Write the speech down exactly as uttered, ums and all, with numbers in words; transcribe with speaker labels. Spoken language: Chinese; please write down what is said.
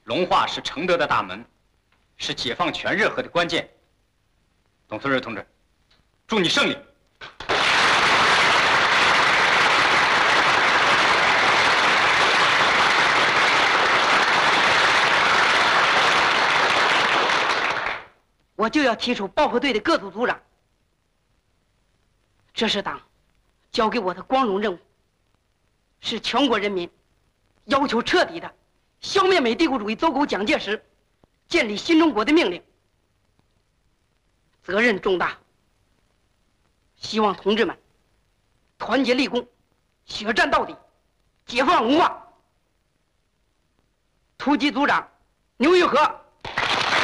Speaker 1: 龙化是承德的大门，是解放全热河的关键。董存瑞同志，祝你胜利！
Speaker 2: 我就要提出爆破队的各组组长。这是党交给我的光荣任务，是全国人民要求彻底的消灭美帝国主义走狗蒋介石，建立新中国的命令，责任重大。希望同志们团结立功，血战到底，解放龙化。突击组长牛玉和。